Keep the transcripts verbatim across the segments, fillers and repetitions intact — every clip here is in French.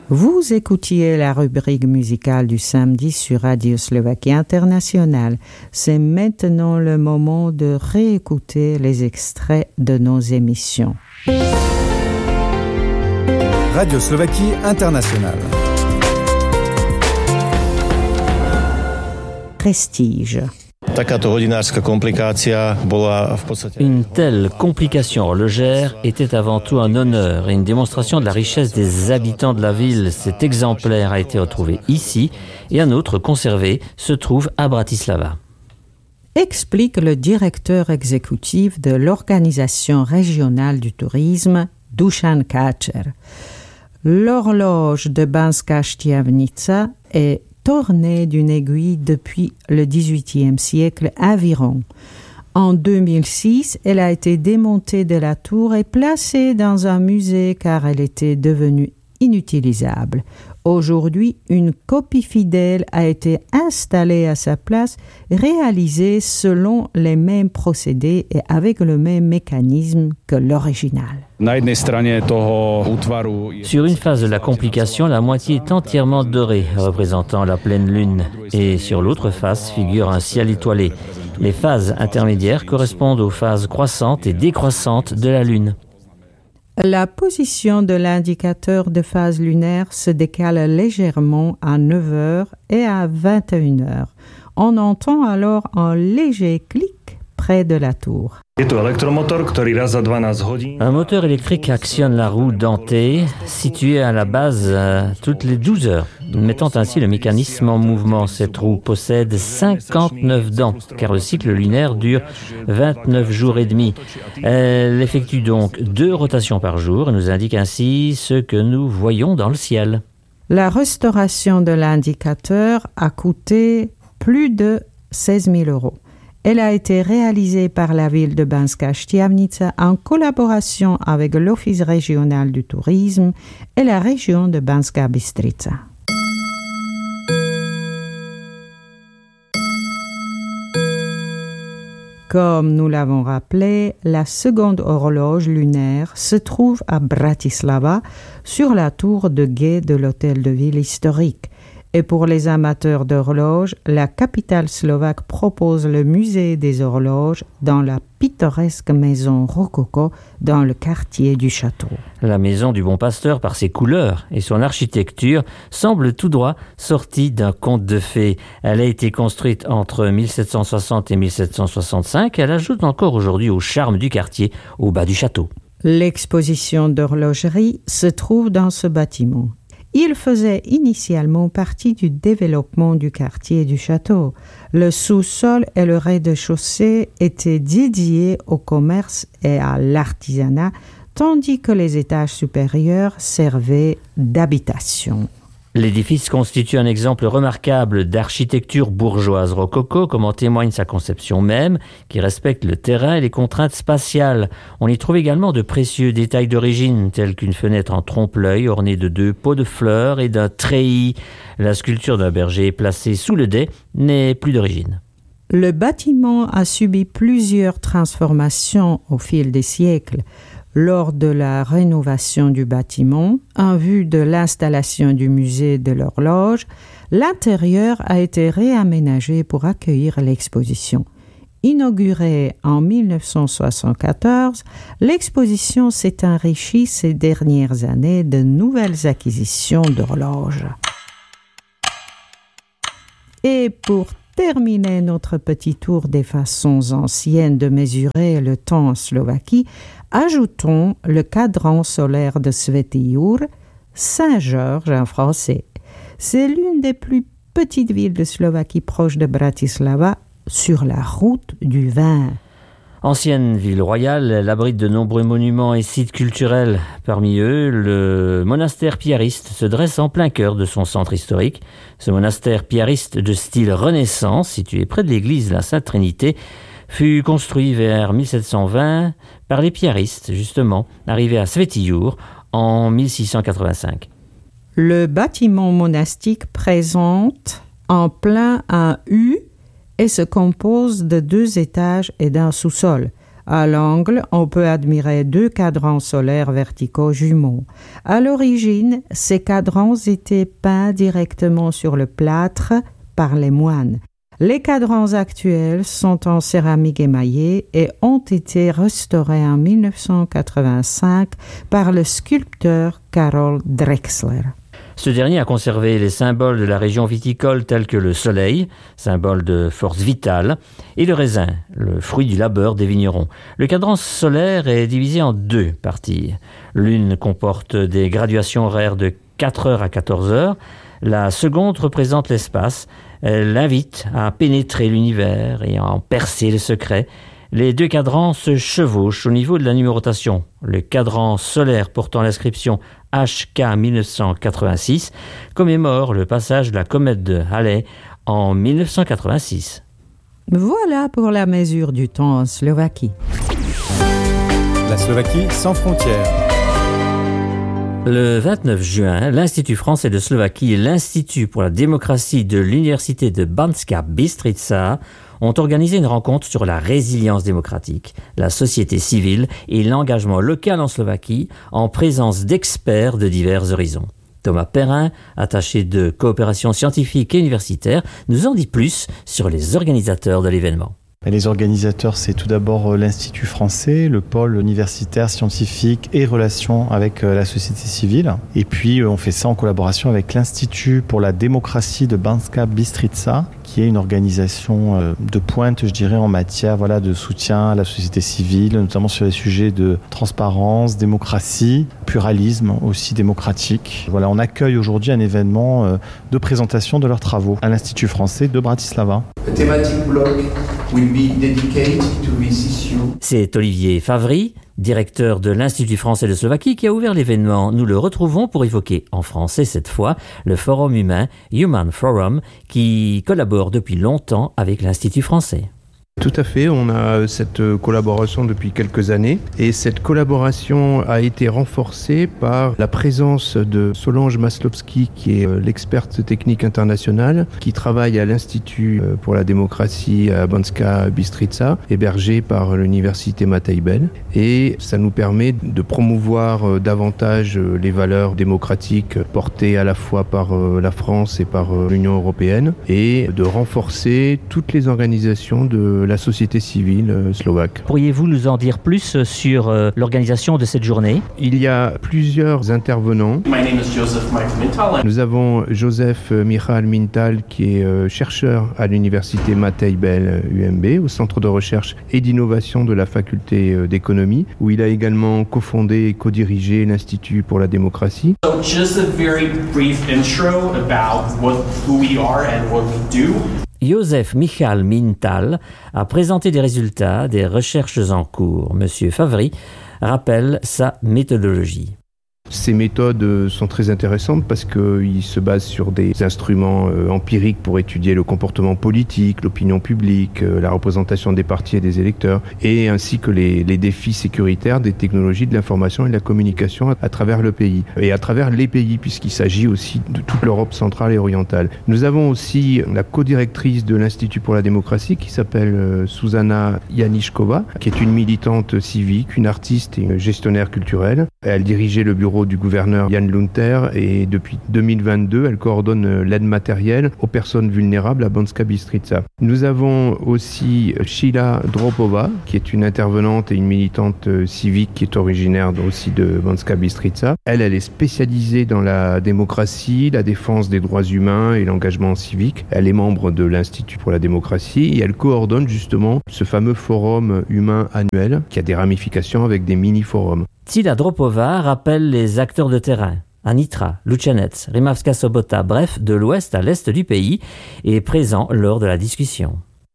Vous écoutiez la rubrique musicale du samedi sur Radio Slovaquie Internationale. C'est maintenant le moment de réécouter les extraits de nos émissions. Radio Slovaquie Internationale. Prestige. Une telle complication horlogère était avant tout un honneur et une démonstration de la richesse des habitants de la ville. Cet exemplaire a été retrouvé ici et un autre conservé se trouve à Bratislava. Explique le directeur exécutif de l'Organisation régionale du tourisme, Dušan Káčer. L'horloge de Banská Štiavnica est ornée d'une aiguille depuis le dix-huitième siècle environ. En deux mille six, elle a été démontée de la tour et placée dans un musée car elle était devenue inutilisable. Aujourd'hui, une copie fidèle a été installée à sa place, réalisée selon les mêmes procédés et avec le même mécanisme que l'original. Sur une face de la complication, la moitié est entièrement dorée, représentant la pleine lune, et sur l'autre face figure un ciel étoilé. Les phases intermédiaires correspondent aux phases croissantes et décroissantes de la lune. La position de l'indicateur de phase lunaire se décale légèrement à neuf heures et à vingt et une heures. On entend alors un léger clic près de la tour. Un moteur électrique actionne la roue dentée, située à la base euh, toutes les douze heures, mettant ainsi le mécanisme en mouvement. Cette roue possède cinquante-neuf dents, car le cycle lunaire dure vingt-neuf jours et demi. Elle effectue donc deux rotations par jour et nous indique ainsi ce que nous voyons dans le ciel. La restauration de l'indicateur a coûté plus de seize mille euros. Elle a été réalisée par la ville de Banská Štiavnica en collaboration avec l'Office régional du tourisme et la région de Banská Bystrica. Comme nous l'avons rappelé, la seconde horloge lunaire se trouve à Bratislava, sur la tour de guet de l'hôtel de ville historique. Et pour les amateurs d'horloges, la capitale slovaque propose le musée des horloges dans la pittoresque maison rococo dans le quartier du château. La maison du Bon Pasteur, par ses couleurs et son architecture, semble tout droit sortie d'un conte de fées. Elle a été construite entre mille sept cent soixante et mille sept cent soixante-cinq. Elle ajoute encore aujourd'hui au charme du quartier, au bas du château. L'exposition d'horlogerie se trouve dans ce bâtiment. Il faisait initialement partie du développement du quartier du château. Le sous-sol et le rez-de-chaussée étaient dédiés au commerce et à l'artisanat, tandis que les étages supérieurs servaient d'habitation. L'édifice constitue un exemple remarquable d'architecture bourgeoise rococo, comme en témoigne sa conception même, qui respecte le terrain et les contraintes spatiales. On y trouve également de précieux détails d'origine, tels qu'une fenêtre en trompe-l'œil ornée de deux pots de fleurs et d'un treillis. La sculpture d'un berger placée sous le dais n'est plus d'origine. Le bâtiment a subi plusieurs transformations au fil des siècles. Lors de la rénovation du bâtiment, en vue de l'installation du musée de l'horloge, l'intérieur a été réaménagé pour accueillir l'exposition. Inaugurée en dix-neuf cent soixante-quatorze, l'exposition s'est enrichie ces dernières années de nouvelles acquisitions d'horloges. Et pour terminer notre petit tour des façons anciennes de mesurer le temps en Slovaquie, ajoutons le cadran solaire de Svätý Jur, Saint-Georges en français. C'est l'une des plus petites villes de Slovaquie proche de Bratislava, sur la route du vin. Ancienne ville royale, elle abrite de nombreux monuments et sites culturels. Parmi eux, le monastère piariste se dresse en plein cœur de son centre historique. Ce monastère piariste de style Renaissance, situé près de l'église de la Sainte-Trinité, fut construit vers mille sept cent vingt par les piaristes, justement, arrivés à Svätý Jur en mille six cent quatre-vingt-cinq. Le bâtiment monastique présente en plein un U et se compose de deux étages et d'un sous-sol. À l'angle, on peut admirer deux cadrans solaires verticaux jumeaux. À l'origine, ces cadrans étaient peints directement sur le plâtre par les moines. Les cadrans actuels sont en céramique émaillée et ont été restaurés en dix-neuf cent quatre-vingt-cinq par le sculpteur Karol Drexler. Ce dernier a conservé les symboles de la région viticole tels que le soleil, symbole de force vitale, et le raisin, le fruit du labeur des vignerons. Le cadran solaire est divisé en deux parties. L'une comporte des graduations horaires de quatre heures à quatorze heures. La seconde représente l'espace. Elle invite à pénétrer l'univers et à en percer le secret. Les deux cadrans se chevauchent au niveau de la numérotation. Le cadran solaire portant l'inscription H K dix-neuf cent quatre-vingt-six commémore le passage de la comète de Halley en dix-neuf cent quatre-vingt-six. Voilà pour la mesure du temps en Slovaquie. La Slovaquie sans frontières. Le vingt-neuf juin, l'Institut français de Slovaquie et l'Institut pour la démocratie de l'Université de Banská Bystrica ont organisé une rencontre sur la résilience démocratique, la société civile et l'engagement local en Slovaquie en présence d'experts de divers horizons. Thomas Perrin, attaché de coopération scientifique et universitaire, nous en dit plus sur les organisateurs de l'événement. Les organisateurs, c'est tout d'abord l'Institut français, le pôle universitaire, scientifique et relations avec la société civile. Et puis, on fait ça en collaboration avec l'Institut pour la démocratie de Banská Bystrica, qui est une organisation de pointe, je dirais, en matière voilà, de soutien à la société civile, notamment sur les sujets de transparence, démocratie, pluralisme aussi démocratique. Voilà, on accueille aujourd'hui un événement de présentation de leurs travaux à l'Institut français de Bratislava. A thematic block will be dedicated to this issue. C'est Olivier Favry, directeur de l'Institut français de Slovaquie, qui a ouvert l'événement. Nous le retrouvons pour évoquer, en français cette fois, le forum humain Human Forum, qui collabore depuis longtemps avec l'Institut français. Tout à fait, on a cette collaboration depuis quelques années et cette collaboration a été renforcée par la présence de Solange Maslowski, qui est l'experte technique internationale, qui travaille à l'Institut pour la démocratie à Banská Bystrica, hébergé par l'université Matei Bell. Et ça nous permet de promouvoir davantage les valeurs démocratiques portées à la fois par la France et par l'Union européenne et de renforcer toutes les organisations de la société civile slovaque. Pourriez-vous nous en dire plus sur euh, l'organisation de cette journée ? Il y a plusieurs intervenants. My name is Joseph Mintal. Nous avons Joseph Michal Mintal, qui est euh, chercheur à l'université Matei Bell U M B, au centre de recherche et d'innovation de la faculté euh, d'économie, où il a également cofondé et co-dirigé l'Institut pour la démocratie. So just a very brief intro about what, who we are and what we do. Joseph Michal Mintal a présenté les résultats des recherches en cours. Monsieur Favry rappelle sa méthodologie. Ces méthodes sont très intéressantes parce qu'ils se basent sur des instruments empiriques pour étudier le comportement politique, l'opinion publique, la représentation des partis et des électeurs, et ainsi que les, les défis sécuritaires des technologies de l'information et de la communication à, à travers le pays, et à travers les pays, puisqu'il s'agit aussi de toute l'Europe centrale et orientale. Nous avons aussi la co-directrice de l'Institut pour la démocratie qui s'appelle Susanna Janishkova, qui est une militante civique, une artiste et une gestionnaire culturelle. Elle dirigeait le bureau du gouverneur Jan Lunter et depuis deux mille vingt-deux, elle coordonne l'aide matérielle aux personnes vulnérables à Banská Bystrica. Nous avons aussi Sheila Dropova, qui est une intervenante et une militante civique qui est originaire aussi de Banská Bystrica. Elle, elle est spécialisée dans la démocratie, la défense des droits humains et l'engagement civique. Elle est membre de l'Institut pour la démocratie et elle coordonne justement ce fameux forum humain annuel qui a des ramifications avec des mini-forums. Sheila Dropova rappelle les acteurs de terrain. Anitra, Lučanec, Rimavská Sobota, bref, de l'ouest à l'est du pays, est présent lors de la discussion.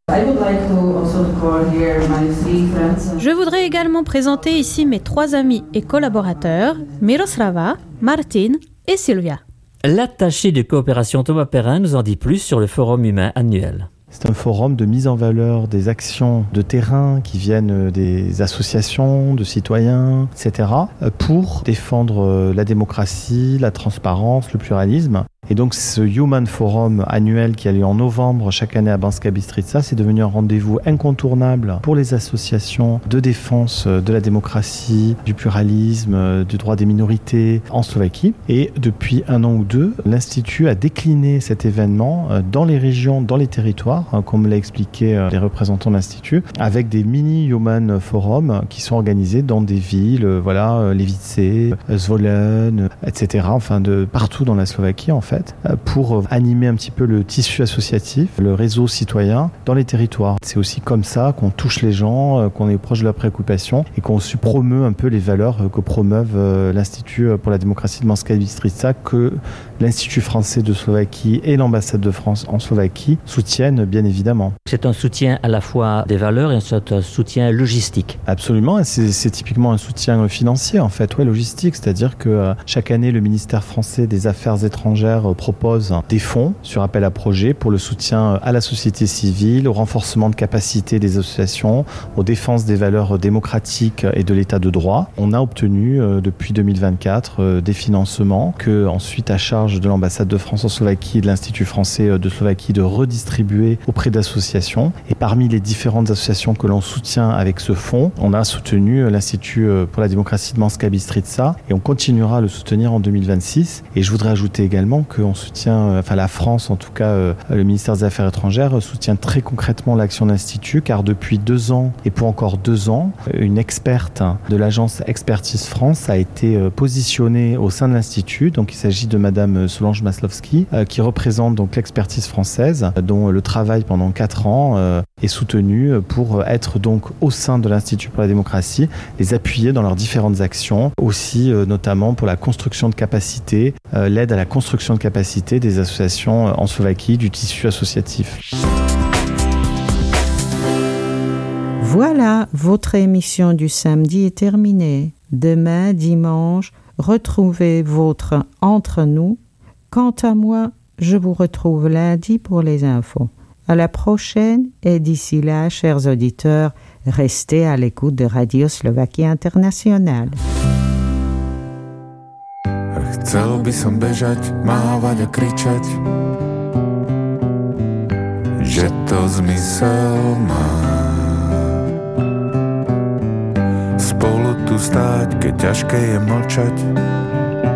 Je voudrais également présenter ici mes trois amis et collaborateurs, Miroslava, Martin et Silvia. L'attaché de coopération Thomas Perrin nous en dit plus sur le forum humain annuel. C'est un forum de mise en valeur des actions de terrain qui viennent des associations, de citoyens, et cetera, pour défendre la démocratie, la transparence, le pluralisme. Et donc ce Human Forum annuel qui a lieu en novembre chaque année à Banská Bystrica, c'est devenu un rendez-vous incontournable pour les associations de défense de la démocratie, du pluralisme, du droit des minorités en Slovaquie. Et depuis un an ou deux, l'Institut a décliné cet événement dans les régions, dans les territoires, comme l'a expliqué les représentants de l'Institut, avec des mini-Human Forums qui sont organisés dans des villes, voilà, Levice, Zvolen, et cetera, enfin de partout dans la Slovaquie en fait, pour animer un petit peu le tissu associatif, le réseau citoyen dans les territoires. C'est aussi comme ça qu'on touche les gens, qu'on est proche de leurs préoccupations et qu'on se promeut un peu les valeurs que promeuvent l'Institut pour la démocratie de Banská Bystrica, que l'Institut français de Slovaquie et l'ambassade de France en Slovaquie soutiennent bien évidemment. C'est un soutien à la fois des valeurs et c'est un soutien logistique. Absolument, et c'est, c'est typiquement un soutien financier en fait, ouais, logistique, c'est-à-dire que euh, chaque année le ministère français des Affaires étrangères euh, propose des fonds sur appel à projet pour le soutien à la société civile, au renforcement de capacité des associations, aux défenses des valeurs démocratiques et de l'état de droit. On a obtenu euh, depuis deux mille vingt-quatre euh, des financements que ensuite à charge de l'ambassade de France en Slovaquie et de l'Institut français de Slovaquie de redistribuer auprès d'associations. Et parmi les différentes associations que l'on soutient avec ce fonds, on a soutenu l'Institut pour la démocratie de Banská Bystrica et on continuera à le soutenir en deux mille vingt-six. Et je voudrais ajouter également qu'on soutient, enfin la France en tout cas, le ministère des Affaires étrangères soutient très concrètement l'action de l'Institut, car depuis deux ans et pour encore deux ans, une experte de l'agence Expertise France a été positionnée au sein de l'Institut. Donc il s'agit de Madame Solange Maslovski, qui représente donc l'expertise française, dont le travail pendant quatre ans est soutenu pour être donc au sein de l'Institut pour la démocratie, les appuyer dans leurs différentes actions, aussi euh, notamment pour la construction de capacités, euh, l'aide à la construction de capacités des associations en Slovaquie, du tissu associatif. Voilà, votre émission du samedi est terminée. Demain, dimanche, retrouvez votre Entre nous. Quant à moi, je vous retrouve lundi pour les infos. À la prochaine et d'ici là, chers auditeurs, restez à l'écoute de Radio Slovakia International. Chcel by som bežať, mávať a kričať, že to zmysel má. Spolu tu stáť, keď ťažké je mlčať,